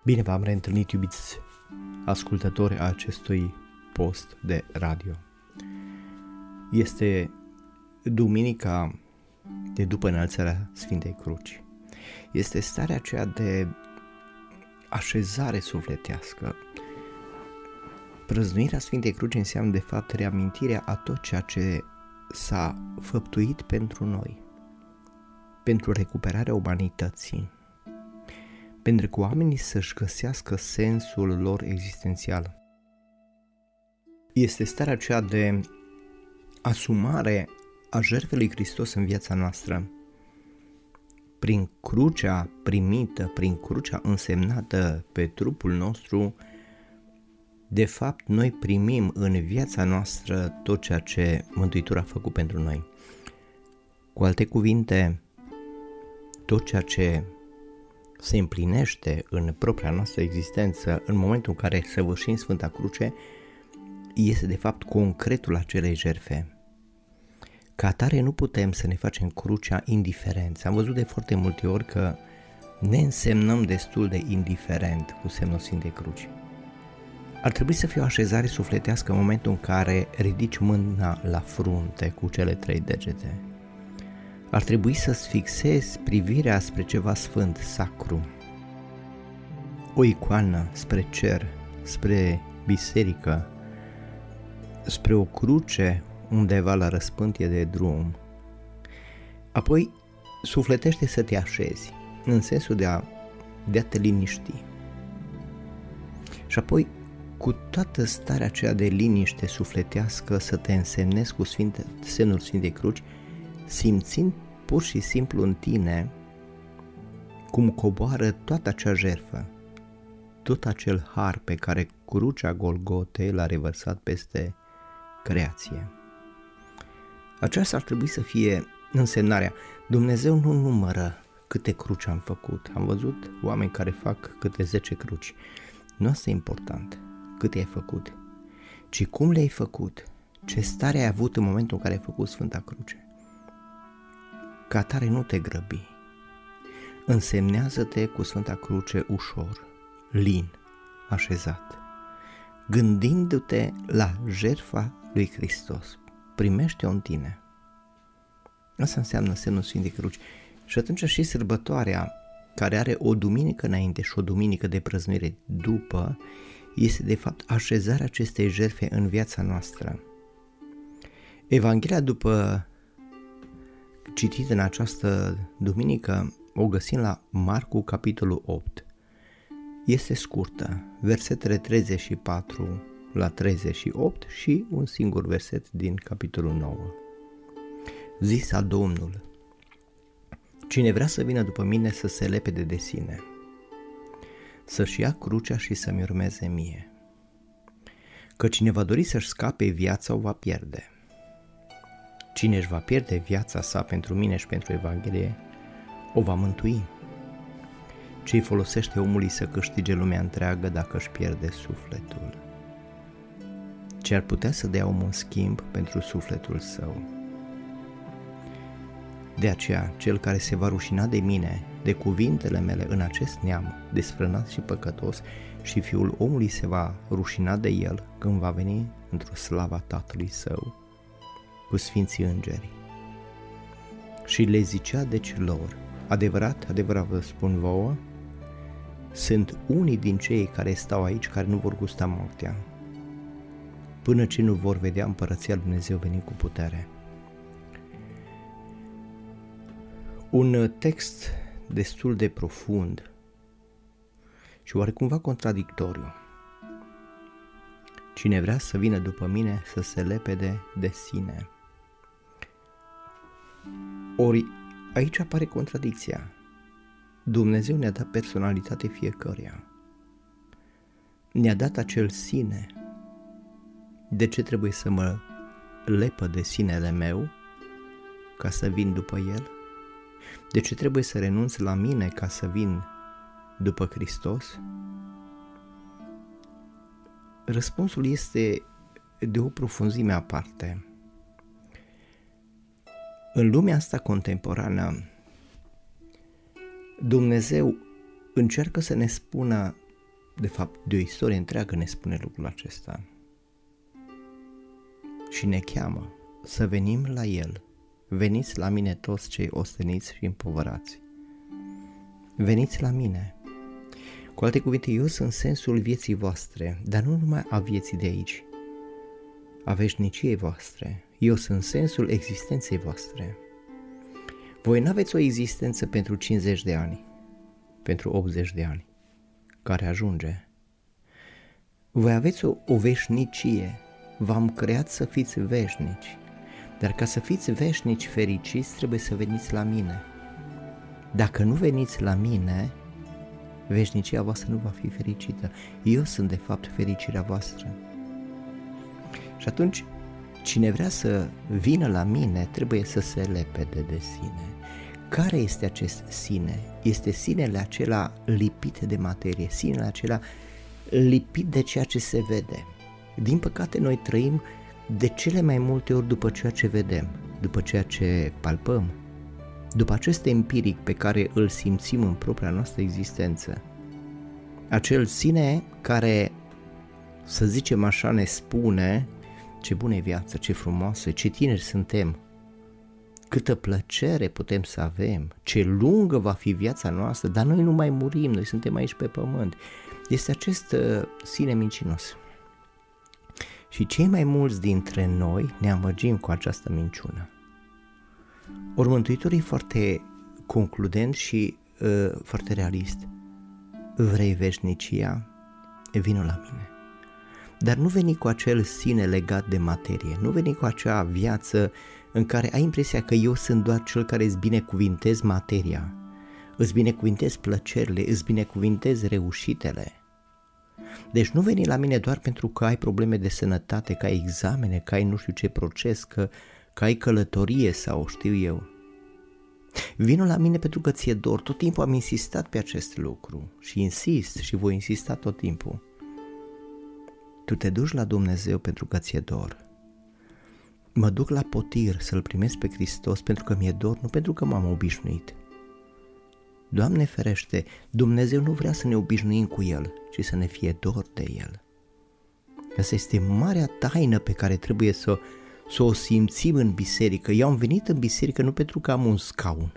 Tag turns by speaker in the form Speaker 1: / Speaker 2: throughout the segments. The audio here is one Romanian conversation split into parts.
Speaker 1: Bine v-am reîntâlnit, iubiți ascultători a acestui post de radio. Este duminica de după înălțarea Sfintei Cruci. Este starea aceea de așezare sufletească. Prăznuirea Sfintei Cruci înseamnă de fapt reamintirea a tot ceea ce s-a făptuit pentru noi, pentru recuperarea umanității, pentru că oamenii să-și găsească sensul lor existențial. Este starea aceea de asumare a jertfei lui Hristos în viața noastră. Prin crucea primită, prin crucea însemnată pe trupul nostru, de fapt noi primim în viața noastră tot ceea ce Mântuitorul a făcut pentru noi. Cu alte cuvinte, tot ceea ce se împlinește în propria noastră existență în momentul în care săvârșim Sfânta Cruce este de fapt concretul acelei jertfe. Ca atare nu putem să ne facem crucea indiferenți. Am văzut de foarte multe ori că ne însemnăm destul de indiferent cu semnul Sfintei Cruci. Ar trebui să fie o așezare sufletească în momentul în care ridici mâna la frunte cu cele 3 degete. Ar trebui să-ți fixezi privirea spre ceva sfânt, sacru, o icoană spre cer, spre biserică, spre o cruce undeva la răspântie de drum. Apoi sufletește să te așezi, în sensul de a te liniști. Și apoi, cu toată starea aceea de liniște sufletească, să te însemnezi cu semnul Sfintei Cruci, simțind pur și simplu în tine cum coboară toată acea jertfă, tot acel har pe care crucea Golgotei l-a revărsat peste creație. Aceasta ar trebui să fie însemnarea. Dumnezeu nu numără câte cruci am făcut. Am văzut oameni care fac câte 10 cruci. Nu asta e important, câte ai făcut, ci cum le-ai făcut, ce stare ai avut în momentul în care ai făcut Sfânta Cruce. Ca atare nu te grăbi, însemnează-te cu Sfânta Cruce ușor, lin, așezat, gândindu-te la jertfa lui Hristos, primește-o în tine. Asta înseamnă semnul Sfintei Cruci. Și atunci și sărbătoarea, care are o duminică înainte și o duminică de prăznuire după, este de fapt așezarea acestei jertfe în viața noastră. Evanghelia după citit în această duminică o găsim la Marcu, capitolul 8. Este scurtă, versetele 34 la 38 și un singur verset din capitolul 9. Zisa Domnul: cine vrea să vină după mine să se lepede de sine, să-și ia crucea și să-mi urmeze mie. Că cine va dori să-și scape viața o va pierde. Cine își va pierde viața sa pentru mine și pentru Evanghelie, o va mântui. Ce-i folosește omului să câștige lumea întreagă dacă își pierde sufletul? Ce ar putea să dea omul în schimb pentru sufletul său? De aceea, cel care se va rușina de mine, de cuvintele mele în acest neam desfrânat și păcătos, și Fiul omului se va rușina de el când va veni într-o slava Tatălui său cu sfinții îngeri. Și le zicea deci lor: adevărat, adevărat vă spun vouă, sunt unii din cei care stau aici care nu vor gusta moartea, până ce nu vor vedea împărăția lui Dumnezeu veni cu putere. Un text destul de profund și oarecumva contradictoriu. Cine vrea să vină după mine să se lepede de sine. Ori aici apare contradicția. Dumnezeu ne-a dat personalitate fiecăruia. Ne-a dat acel sine. De ce trebuie să mă lepă de sinele meu ca să vin după el? De ce trebuie să renunț la mine ca să vin după Hristos? Răspunsul este de o profunzime aparte. În lumea asta contemporană, Dumnezeu încearcă să ne spună de fapt de o istorie întreagă ne spune lucrul acesta. Și ne cheamă să venim la El. Veniți la mine toți cei osteniți și împovărați. Veniți la mine. Cu alte cuvinte, eu sunt sensul vieții voastre, dar nu numai a vieții de aici, a veșniciei voastre. Eu sunt sensul existenței voastre. Voi n-aveți o existență pentru 50 de ani, pentru 80 de ani, care ajunge. Voi aveți o veșnicie. V-am creat să fiți veșnici, dar ca să fiți veșnici fericiți trebuie să veniți la mine. Dacă nu veniți la mine, veșnicia voastră nu va fi fericită. Eu sunt de fapt fericirea voastră. Și atunci, cine vrea să vină la mine trebuie să se lepede de sine. Care este acest sine? Este sinele acela lipit de materie, sinele acela lipit de ceea ce se vede. Din păcate noi trăim de cele mai multe ori după ceea ce vedem, după ceea ce palpăm, după acest empiric pe care îl simțim în propria noastră existență. Acel sine care, să zicem așa, ne spune ce bună e viața, ce frumoasă, ce tineri suntem, câtă plăcere putem să avem, ce lungă va fi viața noastră, dar noi nu mai murim, noi suntem aici pe pământ. Este acest sine mincinos. Și cei mai mulți dintre noi ne amăgim cu această minciună. Ori Mântuitorul e foarte concludent și foarte realist. Vrei veșnicia? Vino la mine. Dar nu veni cu acel sine legat de materie, nu veni cu acea viață în care ai impresia că eu sunt doar cel care îți binecuvintez materia, îți binecuvintez plăcerile, îți binecuvintez reușitele. Deci nu veni la mine doar pentru că ai probleme de sănătate, că ai examene, că ai nu știu ce proces, că ai călătorie sau știu eu. Vino la mine pentru că ți-e dor. Tot timpul am insistat pe acest lucru și insist și voi insista tot timpul. Tu te duci la Dumnezeu pentru că ți-e dor. Mă duc la potir să-L primesc pe Hristos pentru că mi-e dor, nu pentru că m-am obișnuit. Doamne ferește, Dumnezeu nu vrea să ne obișnuim cu El, ci să ne fie dor de El. Asta este marea taină pe care trebuie să o simțim în biserică. Eu am venit în biserică nu pentru că am un scaun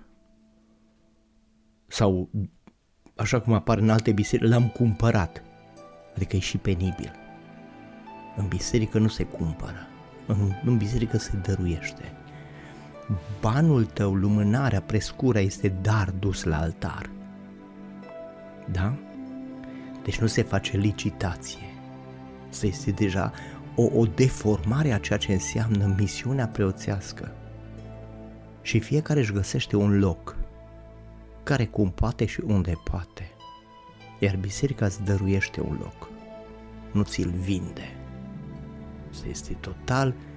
Speaker 1: sau, așa cum apar în alte biserici, l-am cumpărat. Adică e și penibil. În biserică nu se cumpără, în biserică se dăruiește. Banul tău, lumânarea, prescura este dar dus la altar. Da? Deci nu se face licitație. Asta este deja o deformare a ceea ce înseamnă misiunea preoțească. Și fiecare își găsește un loc, care cum poate și unde poate. Iar biserica îți dăruiește un loc, nu ți-l vinde. Asta este total